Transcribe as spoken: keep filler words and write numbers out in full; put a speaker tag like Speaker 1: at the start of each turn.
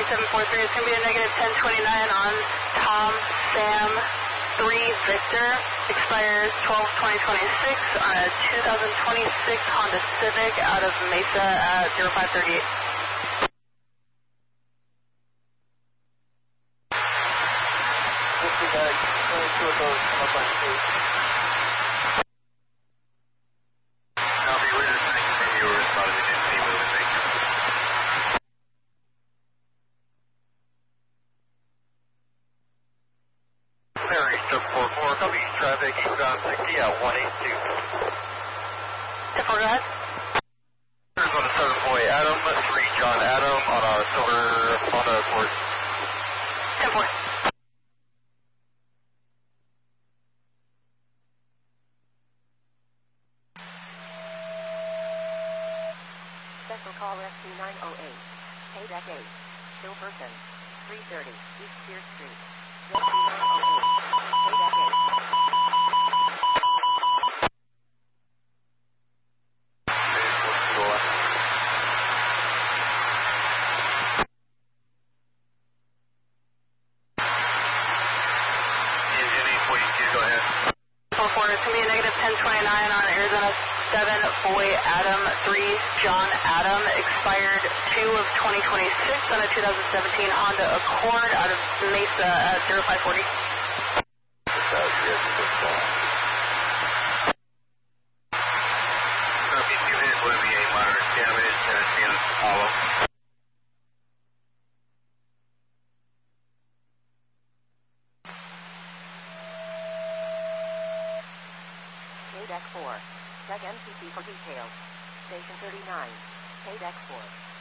Speaker 1: seven four three, it's going to be a negative ten twenty-nine on Tom Sam three Victor. Expires twelve twenty twenty-six on a two thousand twenty-six Honda Civic out of Mesa at zero five thirty-eight.
Speaker 2: fifty guys, twenty-two of those come up on stage.
Speaker 3: Copy, we're just thank you from your response. We didn't see moving, thank you. Mary, step four four, copy traffic eastbound sixty at one eight two.
Speaker 1: ten four, go ahead.
Speaker 3: Arizona seven boy Adam, three John Adam on a silver Honda Accord.
Speaker 1: ten four.
Speaker 4: Special call S two nine oh eight. Payback eight. Silverton. three thirty. East Spear Street. S two nine oh eight. Payback eight.
Speaker 1: four four, it's going to be a negative ten twenty-nine on Arizona seven Boy Adam three John Adam. Expired two of twenty twenty-six on a two thousand seventeen Honda Accord out of Mesa at zero five forty.
Speaker 3: Copy, two hit, would be a moderate damage, and in hollow.
Speaker 4: Payback four. Check M C C for details. Station thirty-nine. Payback four.